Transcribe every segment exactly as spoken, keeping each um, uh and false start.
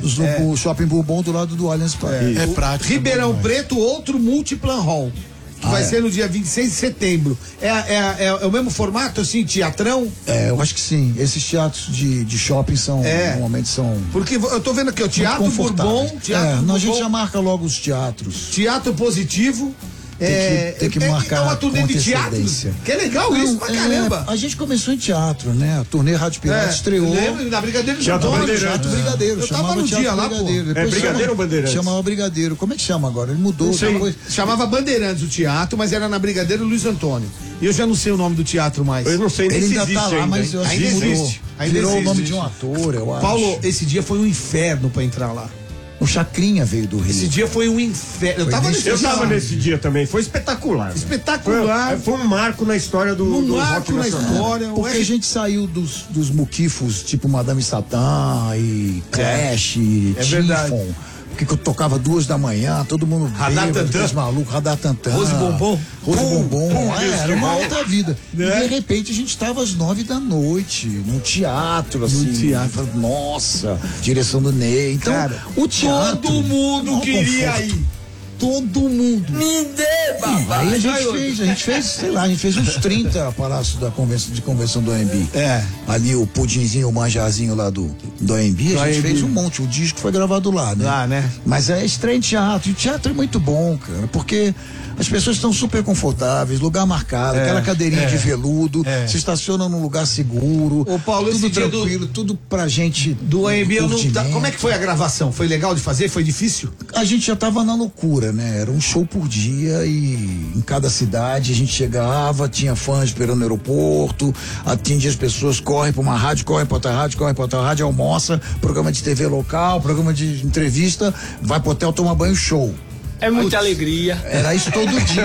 do é. o Shopping Bourbon do lado do Allianz Parque. É, é prático. Ribeirão Preto, outro Multiplan Hall. Que ah, vai é. ser no dia vinte e seis de setembro. É, é, é, é o mesmo formato, assim, teatrão? É, eu acho que sim. Esses teatros de, de shopping são, é. normalmente são... Porque eu tô vendo aqui, o Teatro Bourbon... Teatro é, Bourbon, a gente já marca logo os teatros. Teatro Positivo... Tem que, é, tem que marcar é uma turnê de teatro. Que é legal Não, isso pra caramba. É, a gente começou em teatro, né? A turnê Rádio Pirata é, estreou. Lembro, na Brigadeiro Teatro Brigadeiro. Teatro Brigadeiro. Eu tava no dia lá, Brigadeiro. pô. É Brigadeiro ou Bandeirantes? Chamava Brigadeiro. Como é que chama agora? Ele mudou. Depois, chamava Bandeirantes o teatro, mas era na Brigadeiro Luiz Antônio. E eu já não sei o nome do teatro mais. Eu não sei nem Ele se ainda existe tá lá, ainda, mas eu acho ainda que mudou. existe. Ainda Virou existe. o nome de um ator, eu acho. Paulo, esse dia foi um inferno pra entrar lá. O Chacrinha veio do Rio. Esse dia foi um inferno. Eu foi tava, nesse, nesse, eu dia tava nesse dia também. Foi espetacular. Espetacular. Foi, foi um marco na história do, um do marco rock na nacional. história. Porque a gente saiu dos, dos muquifos, tipo Madame Satã e Clash, e é verdade. Porque eu tocava duas da manhã, todo mundo Radar Tantã, maluco, Radar Tantã, Rose Bombom, Rose pum, Bombom, pum, é, era uma outra vida. Né? E de repente a gente estava às nove da noite, no teatro, assim. No teatro. Nossa, direção do Ney. Então, cara, o teatro. Todo mundo queria conforto. ir. Todo mundo. Me dê, papai. Aí a gente fez, a gente fez, sei lá, a gente fez uns trinta palácios da convenção, de convenção do A M B. É. Ali o pudinzinho, o manjazinho lá do, do A M B, a gente fez um monte. O disco foi gravado lá, né? Lá, né? Mas é estreia em teatro. E o teatro é muito bom, cara, porque as pessoas estão super confortáveis, lugar marcado, é, aquela cadeirinha é, de veludo, é. se estaciona num lugar seguro. Ô, Paulo, tudo esse tranquilo, do, tudo pra gente. Do A M B, eu não, tá, como é que foi a gravação? Foi legal de fazer? Foi difícil? A gente já tava na loucura, né? Era um show por dia e em cada cidade a gente chegava, tinha fãs esperando no aeroporto, atendia as pessoas, corre pra uma rádio, corre pra outra rádio, corre pra outra rádio, almoça, programa de T V local, programa de entrevista, vai pro hotel, toma banho, show. É muita alegria. Era isso todo dia.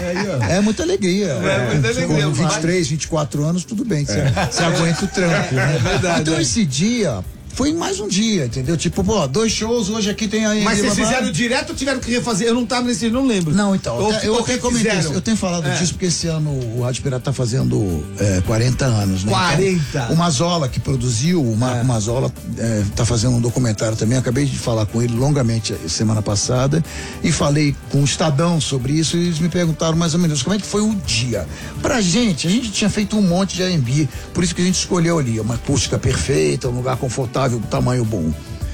É muita alegria. É muita alegria. Com vinte e três, vinte e quatro anos, tudo bem. Você é. aguenta o tranco, né? É verdade. Então é. esse dia foi mais um dia, entendeu? Tipo, pô, dois shows, hoje aqui tem aí. Mas vocês fizeram direto ou tiveram que refazer? Eu não tava nesse, não lembro. Não, então. Ou, eu, eu, comentei, eu tenho falado é. disso porque esse ano o Rádio Pirata tá fazendo é, quarenta anos, né? quarenta. Então, o Mazola, que produziu, o Marco é. Mazola, é, tá fazendo um documentário também. Acabei de falar com ele longamente semana passada e falei com o Estadão sobre isso e eles me perguntaram mais ou menos como é que foi o dia. Pra gente, a gente tinha feito um monte de A M B, por isso que a gente escolheu ali, uma acústica perfeita, um lugar confortável, tamanho bom.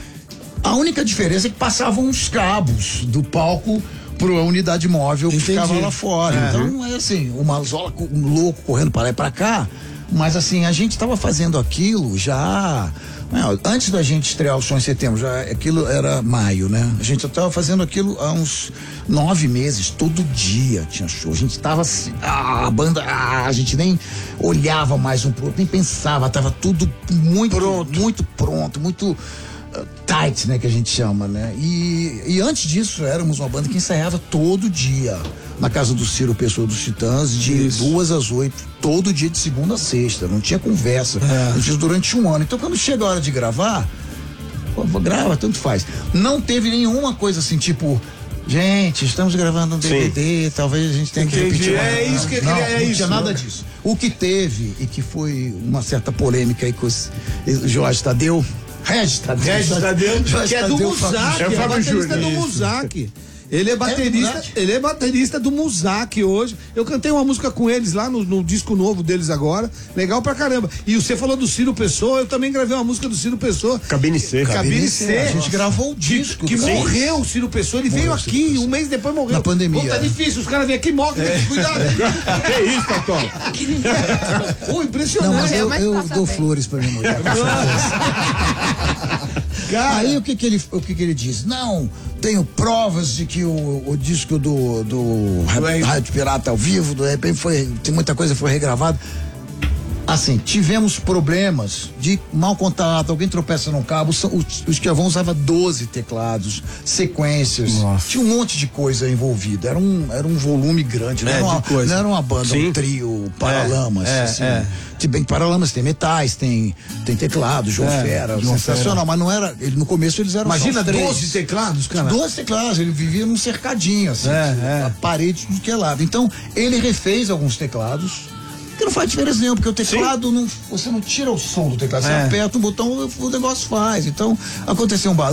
A única diferença é que passavam uns cabos do palco para a unidade móvel que ficava lá fora. É. Então não é assim, o Mazola um louco correndo para lá e para cá, mas assim, a gente estava fazendo aquilo já não, antes da gente estrear o show em setembro, já aquilo era maio, né? A gente estava fazendo aquilo há uns nove meses, todo dia tinha show. A gente estava assim, ah, a banda, ah, a gente nem olhava mais um pro outro, nem pensava, tava tudo muito pronto, muito pronto, muito uh, tight, né, que a gente chama, né? E, e antes disso, éramos uma banda que ensaiava todo dia na casa do Ciro Pessoa dos Titãs, de Isso. duas às oito, todo dia de segunda a sexta, não tinha conversa. É. A gente fez durante um ano. Então, quando chega a hora de gravar, pô, grava, tanto faz. Não teve nenhuma coisa assim, tipo, gente, estamos gravando um D V D, Sim. talvez a gente tenha que repetir. É isso que eu queria, não, é não isso. tinha nada disso. O que teve, e que foi uma certa polêmica aí com o Jorge Tadeu, Regis Tadeu, Regis Tadeu, Jorge que é do Tadeu, Muzak, é o baterista do Muzak. Ele é baterista, é ele é baterista do Muzak hoje. Eu cantei uma música com eles lá no, no disco novo deles agora. Legal pra caramba. E você falou do Ciro Pessoa, eu também gravei uma música do Ciro Pessoa. Cabine C. Cabine C. A gente gravou o disco. Que, que morreu o Ciro Pessoa, ele morreu veio aqui, um mês depois morreu. Na pandemia. Pô, tá difícil, os caras vêm aqui e morrem, é. Cuidado. Que isso, Totó? Pô, impressionante. Não, mas eu, eu dou bem. flores pra minha mulher. Cara. Aí o que que ele, o que que ele diz? Não, tenho provas de que o, o disco do, do Rádio Pirata ao vivo, do repente foi, tem muita coisa que foi regravada. Assim, tivemos problemas de mau contato, alguém tropeça num cabo, os, os Esquiavão usava doze teclados, sequências, Nossa. tinha um monte de coisa envolvida, era um, era um volume grande, não, é, era, uma, não era uma banda, Sim. um trio, Paralamas, é, assim. É. Se bem que Paralamas tem metais, tem, tem teclado, João é, Fera, João sensacional, Fera. Mas não era, ele, no começo eles eram Imagina doze teclados, cara. doze teclados, ele vivia num cercadinho, assim, é, é. a parede de que lado. Então, ele refez alguns teclados, que não faz diferença nenhuma, porque o teclado, não, você não tira o som do teclado, você é. aperta um botão, o negócio faz. Então, aconteceu um barulho,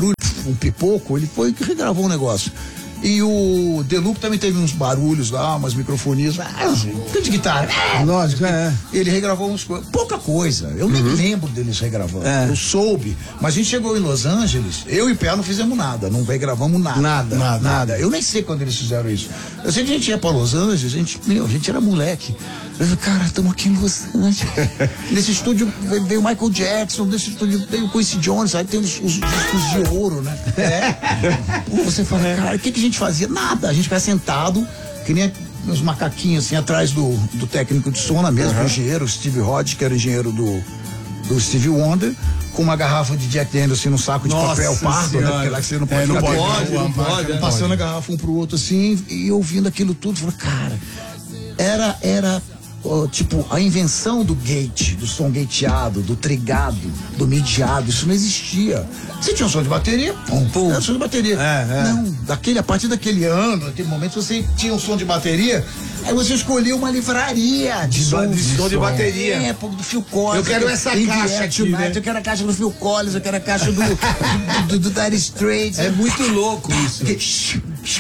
um pipoco, ele foi que regravou o negócio. E o Deluxe também teve uns barulhos lá, umas microfonias, ah, de guitarra. Lógico, é. Ele regravou uns coisas, pouca coisa. Eu nem lembro deles regravando. É. Eu soube, mas a gente chegou em Los Angeles, eu e o Pé não fizemos nada, não regravamos nada. Nada, nada. nada. Eu nem sei quando eles fizeram isso. Eu sei que a gente ia pra Los Angeles, a gente, meu, a gente era moleque. Eu falei, cara, estamos aqui em Los Angeles. Nesse estúdio veio Michael Jackson, nesse estúdio veio Quincy Jones, aí tem os, os discos de ouro, né? É. Você fala, cara, o que, que a gente fazia? Nada, a gente ficava sentado, que nem uns macaquinhos assim, atrás do, do técnico de som, na mesa, uhum. do engenheiro, o Steve Hodge, que era engenheiro do, do Stevie Wonder, com uma garrafa de Jack Daniels assim, num saco de Nossa papel pardo, né? Porque lá que você não pode é, não pode, pode, não pode, né? Passando a garrafa um pro outro assim, e ouvindo aquilo tudo, falei, cara, era, era oh, tipo, a invenção do gate, do som gateado, do trigado, do midiado, isso não existia. Você tinha um som de bateria, pum, pum, era um som de bateria. É, é. Não, daquele, a partir daquele ano, naquele momento, você tinha um som de bateria, aí você escolhia uma livraria de, de som de, som, som de bateria. É, do Phil Collins. Eu quero essa caixa aqui, né? Eu quero a caixa do Phil Collins, eu quero a caixa do, do, do, do Dire Straits. É muito louco isso.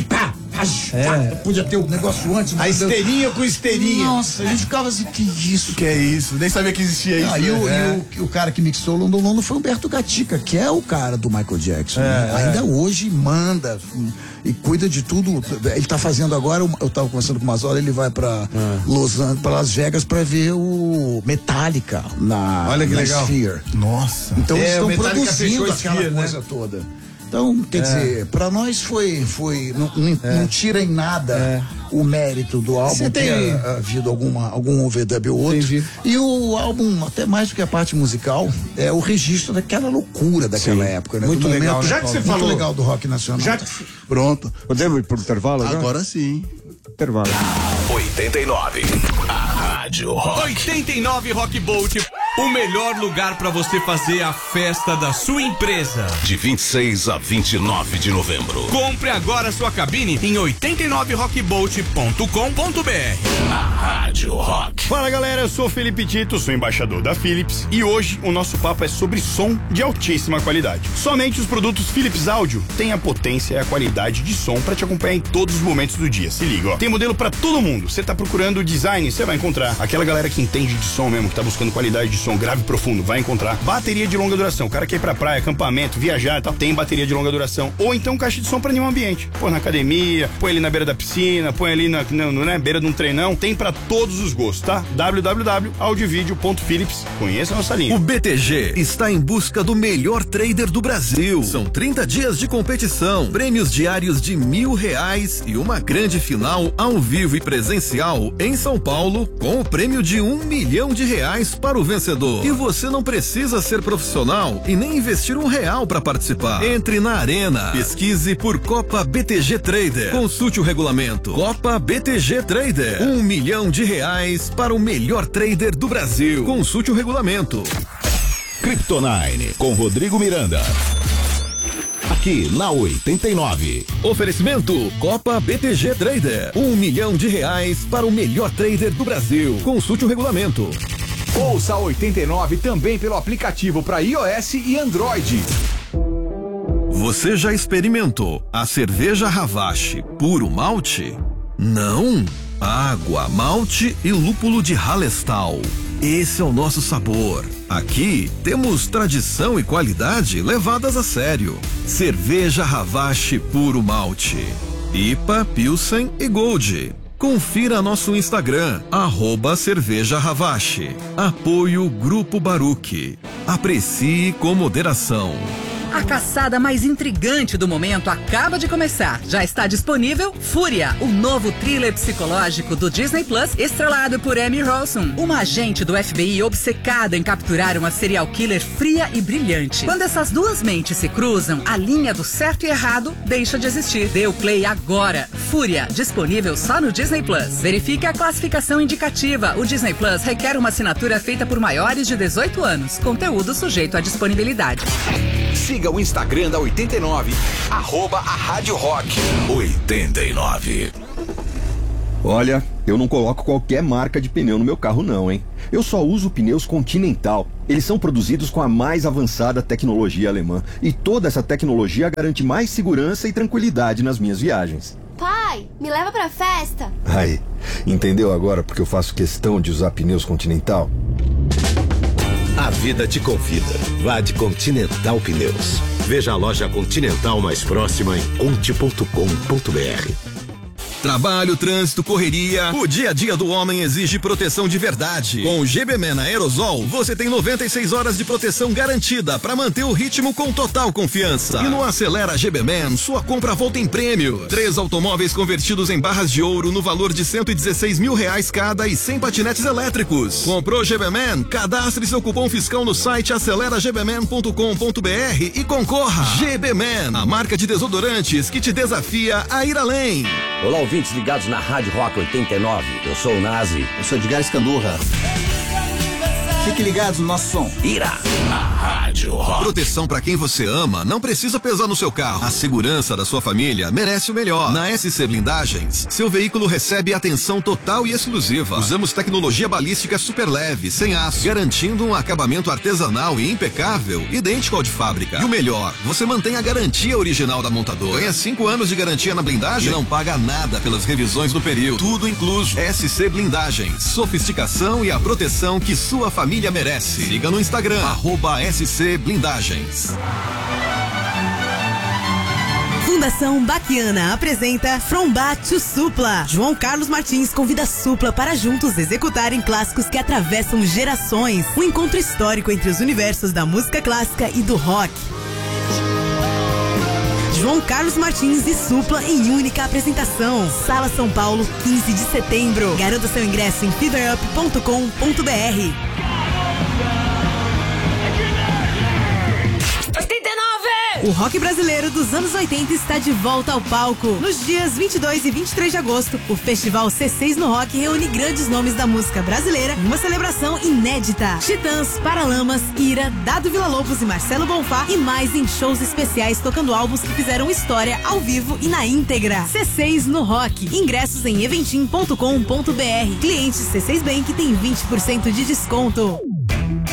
É. Podia ter o um negócio antes. A esteirinha com esteirinha. Nossa, a gente ficava assim, que isso? Que é isso? Nem sabia que existia isso. Ah, e, o, é. e o, o cara que mixou o London London foi o Humberto Gatica, que é o cara do Michael Jackson. É, né? é. Ainda hoje manda e cuida de tudo. Ele tá fazendo agora, eu tava conversando com o Mazola, ele vai pra, é. Los Angeles, pra Las Vegas pra ver o Metallica na, Olha que na legal. Sphere. Nossa. Então é, eles estão produzindo aquela Sphere, coisa né? toda. Então, quer é. dizer, pra nós foi, foi não, não, é. não tira em nada é. o mérito do álbum, Você tem ter havido alguma, algum overdub ou outro. Entendi. E o álbum, até mais do que a parte musical, é o registro daquela loucura daquela Sim. época, né? Muito do legal, momento, né? Já que você muito falou legal do rock nacional. Já que... Pronto. Podemos ir pro intervalo agora? Agora sim. Intervalo. oitenta e nove. A Rádio Rock. oitenta e nove Rock Bolt. O melhor lugar para você fazer a festa da sua empresa. De vinte e seis a vinte e nove de novembro. Compre agora sua cabine em oitenta e nove rock bolt ponto com ponto b r. A Rádio Rock. Fala galera, eu sou o Felipe Tito, sou embaixador da Philips e hoje o nosso papo é sobre som de altíssima qualidade. Somente os produtos Philips Audio têm a potência e a qualidade de som para te acompanhar em todos os momentos do dia. Se liga, ó. Tem modelo para todo mundo. Você tá procurando design, você vai encontrar. Aquela galera que entende de som mesmo, que tá buscando qualidade de som som grave e profundo, vai encontrar. Bateria de longa duração, o cara quer ir pra praia, acampamento, viajar e tal, tem bateria de longa duração. Ou então caixa de som pra nenhum ambiente. Põe na academia, põe ali na beira da piscina, põe ali na, na, na né, beira de um treinão. Tem pra todos os gostos, tá? w w w ponto audiovideo ponto philips. Conheça a nossa linha. O B T G está em busca do melhor trader do Brasil. São trinta dias de competição, prêmios diários de mil reais e uma grande final ao vivo e presencial em São Paulo com o prêmio de um milhão de reais para o vencedor. E você não precisa ser profissional e nem investir um real para participar. Entre na arena, pesquise por Copa B T G Trader. Consulte o regulamento. Copa B T G Trader. Um milhão de reais para o melhor trader do Brasil. Consulte o regulamento. Kryptonine com Rodrigo Miranda. Aqui na oitenta e nove. Oferecimento Copa B T G Trader. Um milhão de reais para o melhor trader do Brasil. Consulte o regulamento. Ouça a oitenta e nove também pelo aplicativo para iOS e Android. Você já experimentou a cerveja Ravache puro malte? Não? Água, malte e lúpulo de Hallerstau. Esse é o nosso sabor. Aqui temos tradição e qualidade levadas a sério. Cerveja Ravache puro malte. I P A, Pilsen e Gold. Confira nosso Instagram, arroba Cerveja Ravache. Apoio Grupo Baruch. Aprecie com moderação. A caçada mais intrigante do momento acaba de começar. Já está disponível Fúria, o novo thriller psicológico do Disney Plus, estrelado por Emmy Rossum, uma agente do F B I obcecada em capturar uma serial killer fria e brilhante. Quando essas duas mentes se cruzam, a linha do certo e errado deixa de existir. Dê o play agora. Fúria, disponível só no Disney Plus. Verifique a classificação indicativa. O Disney Plus requer uma assinatura feita por maiores de dezoito anos. Conteúdo sujeito à disponibilidade. Siga o Instagram da oitenta e nove, arroba a Rádio Rock. oitenta e nove. Olha, eu não coloco qualquer marca de pneu no meu carro não, hein? Eu só uso pneus Continental. Eles são produzidos com a mais avançada tecnologia alemã. E toda essa tecnologia garante mais segurança e tranquilidade nas minhas viagens. Pai, me leva pra festa. Aí, entendeu agora porque eu faço questão de usar pneus Continental? A vida te convida. Vá de Continental Pneus. Veja a loja Continental mais próxima em conte ponto com ponto br. Trabalho, trânsito, correria. O dia a dia do homem exige proteção de verdade. Com o G B Man Aerosol, você tem noventa e seis horas de proteção garantida para manter o ritmo com total confiança. E no Acelera G B Man, sua compra volta em prêmio. Três automóveis convertidos em barras de ouro no valor de cento e dezesseis mil reais cada e cem patinetes elétricos. Comprou G B Man? Cadastre seu cupom fiscal no site acelera g b man ponto com ponto br e concorra. G B Man, a marca de desodorantes que te desafia a ir além. Olá, ouvintes ligados na Rádio Rock oitenta e nove. Eu sou o Nazi. Eu sou Edgar Escandurra. Fiquem ligados no nosso som. Ira. A Rádio Rock. Proteção para quem você ama não precisa pesar no seu carro. A segurança da sua família merece o melhor. Na S C Blindagens, seu veículo recebe atenção total e exclusiva. Usamos tecnologia balística super leve, sem aço, garantindo um acabamento artesanal e impecável, idêntico ao de fábrica. E o melhor, você mantém a garantia original da montadora. Ganha cinco anos de garantia na blindagem e não paga nada pelas revisões do período. Tudo incluso. S C Blindagens. Sofisticação e a proteção que sua família merece. Siga no Instagram, arroba S C Blindagens. Fundação Baquiana apresenta From Ba to Supla. João Carlos Martins convida Supla para juntos executarem clássicos que atravessam gerações. Um encontro histórico entre os universos da música clássica e do rock. João Carlos Martins e Supla em única apresentação. Sala São Paulo, quinze de setembro. Garanta seu ingresso em fever up ponto com ponto br. O rock brasileiro dos anos oitenta está de volta ao palco. Nos dias vinte e dois e vinte e três de agosto, o Festival C seis no Rock reúne grandes nomes da música brasileira em uma celebração inédita. Titãs, Paralamas, Ira, Dado Villa-Lobos e Marcelo Bonfá e mais em shows especiais tocando álbuns que fizeram história ao vivo e na íntegra. C seis no Rock. Ingressos em eventim ponto com ponto br. Clientes C seis Bank tem vinte por cento de desconto.